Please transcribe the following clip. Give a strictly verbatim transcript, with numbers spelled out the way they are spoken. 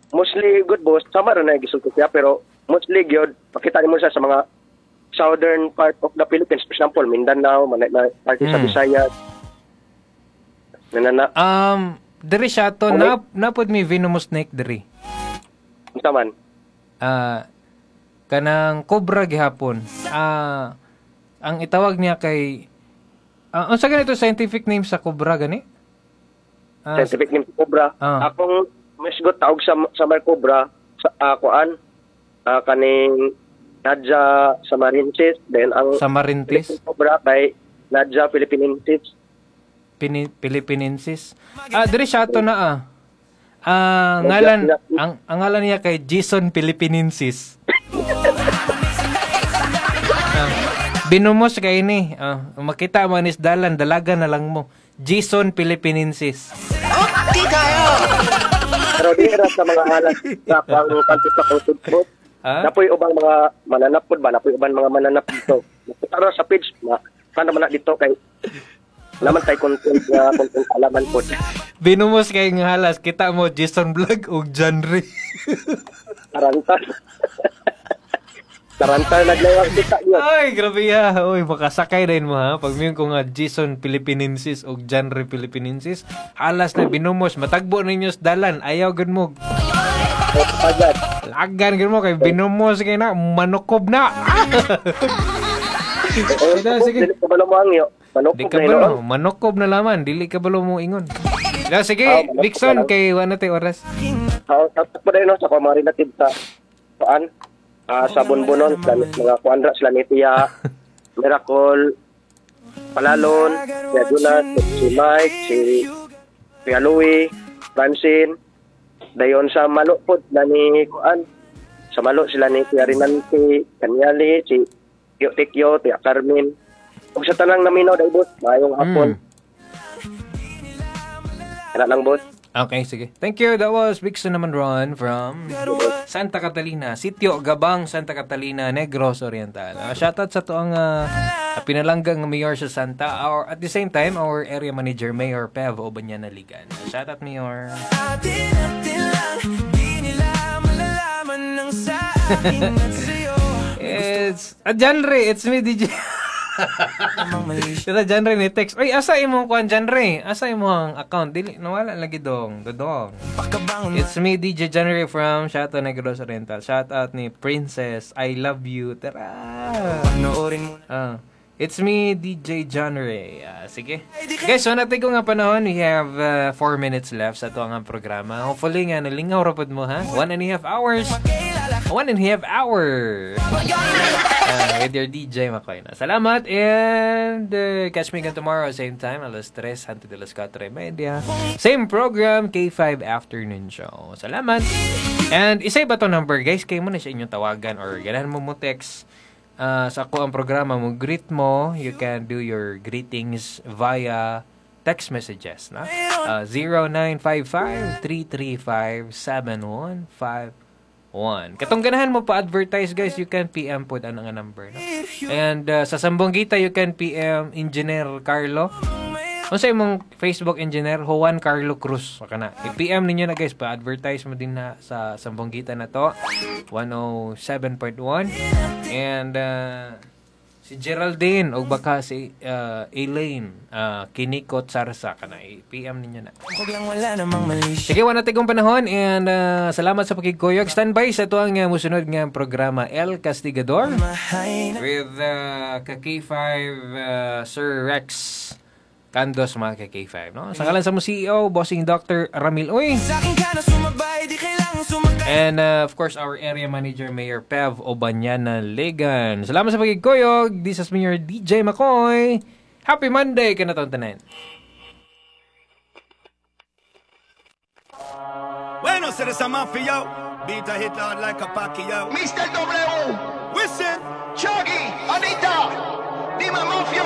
mostly good boss, sama rin na gisulti siya, pero mostly gyud pakita nimo siya sa mga southern part of the Philippines, for example, Mindanao, man na parte sa Mm. Visayas. Nanana, Um, diri siya to, Okay. na, napod mi venomous snake diri. unsa man? Ah, kanang cobra gihapon. Ah, ang itawag niya kay ah, unsa ganito scientific name sa cobra gani? Ah, Scientific name cobra. Ah. Akong misgot tawag sa sa may cobra sa uh, kuan ah, kaning Nadja samarinsis, then ang Samarintis, Philippine cobra kay Nadja philippinensis. Pini, Philippinensis. Ah, diri siya to na ah. Ah, ngalan ang ang ngalan niya kay Jason Philippinensis. ah, binumos kay ni. Ah, makita mo ni dalan dalaga na lang mo. Jason Philippinensis. Pero di ra sa mga halas sa pang kanto sa kutubot. Ah? Napoy ubang mga mananap pod ba, napoy ubang mga mananap dito. Tara sa page na kana man na dito kay laman tay content nga content alaman pod. Binumos kay nga halas kita mo Jason Vlog ug genre. Tarantan. Tarantan naglawag kita yun. Ay, grabe ya. Oy, makasakay din mo ha. Pag miyon ko nga Jason Philippinensis ug genre Philippinensis, halas na binumos matagbo ninyo sa dalan. Ayaw gud mo. Agad. Lagan gud mo kay binumos kay na manukob na. Eh, Sige, sige. Dili ka ba lang yo? Di Manukog ka na balo, yun. manukob na laman, dili ka balo mo ingon. Da, sige, Ah, manukog Dixon na lang. kay wala tay oras. Sa tatak po no sa kumari natin sa kuan ah, sa bunbunon sa mga kuandra sila ni Tia Miracle Palalon, si Adulas, si Mike, si Pia Louie, Francine, dayon sa Malo po na ni kuan sa Malo sila ni Tia Rinanti, Kanyali, si Tio Tikyo, Tia Carmen. Ug sa tanang naminaw dai boss, mayong hapon. Kana lang boss. Okay, sige. Thank you. That was Dixon naman Ron from Santa Catalina, Sitio Gabang, Santa Catalina, Negros Oriental. Uh, shoutout sa to ang uh, pinalanggang mayor sa Santa, or at the same time our area manager Mayor Pev Obanyana Ligan. Uh, shoutout Mayor. It's a genre. It's me D J. Kita genre ni text. Oy, asa imo kuan genre? Asa imo ang account? Dili nawala lagi dong. Dodong. It's me D J Genre from Shoutout Negros Oriental. Shoutout ni Princess. I love you. Tara. Ah. It's me, D J Genre. Uh, sige. Guys, so natin ko nga panahon. We have uh, four minutes left sa ito ang programa. Hopefully nga, nalingaw rapod mo ha. One and a half hours. One and a half hour. Uh, with your D J Makoy na. Salamat and uh, catch me again tomorrow same time, alas tres hangtod alas kuwatro media. Same program, K five Afternoon Show. Salamat. And isa ba to number guys? Kayo mo na siya inyong tawagan or ganahan mo mo text. Uh, sa ako ang programa mo, greet mo, you can do your greetings via text messages na uh, zero nine five five, three three five, seven one five one. Katong ganahan mo pa advertise guys, you can P M po ano nga number no? And uh, sa Sambonggita you can P M Engineer Carlo. Kung sa imong Facebook engineer, Juan Carlo Cruz. Maka na. I-P M ninyo na guys, pa-advertise mo din na sa Sambonggita na to. one oh seven point one. And uh, si Geraldine, o baka si uh, Elaine, uh, Kinikot Sarsa. Kana, i-P M ninyo na. Sige, wala natin kong panahon. And uh, salamat sa pakikuyog. Standby sa ito ang uh, musunod nga programa, El Castigador. With uh, K five uh, Sir Rex Candos, mga K five, no? Sa ngalan sa mo C E O, bossing Doctor Ramil Uy. And uh, of course, our area manager, Mayor Pev Obanyana Ligan. Salamat sa pagkikuyog. This is me, your D J Makoy. Happy Monday ka na taon tanan. Bueno, ser esa mafia, beat a hit out like a Pacquiao. mister W, Listen, Chuggy, Anita, Dima Mafia.